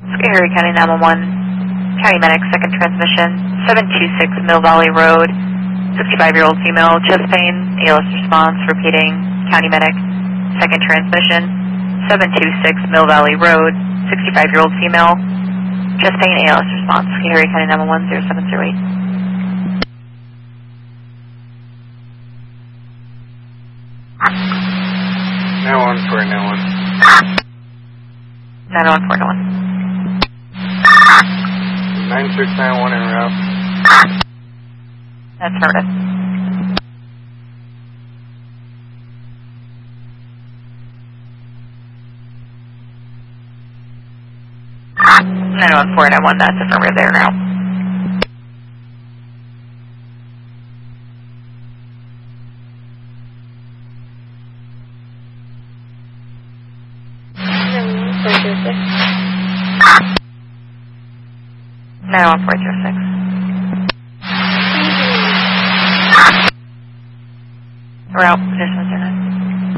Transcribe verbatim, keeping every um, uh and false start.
Erie County nine one one, County Medic, second transmission, seven two six Mill Valley Road, sixty-five-year-old female, chest pain, A L S response, repeating, County Medic, second transmission, seven two six Mill Valley Road, sixty-five-year-old female, chest pain, A L S response, Erie County nine one one, zero seven zero eight. nine one four nine one. nine one four nine one. nine six nine one en route. That's affirmative. nine one four nine one, that's affirmative there now. nine one four zero six. We're out, position zero nine.